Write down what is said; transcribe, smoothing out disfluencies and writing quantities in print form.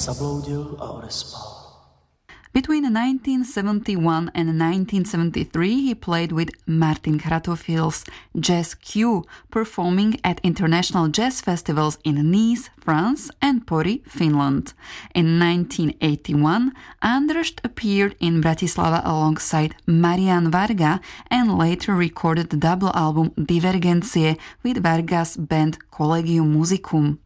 zabloudil a odespal. Between 1971 and 1973, he played with Martin Kratochvíl's Jazz Q, performing at international jazz festivals in Nice, France, and Pori, Finland. In 1981, Andršt appeared in Bratislava alongside Marian Varga and later recorded the double album Divergencie with Varga's band Collegium Musicum.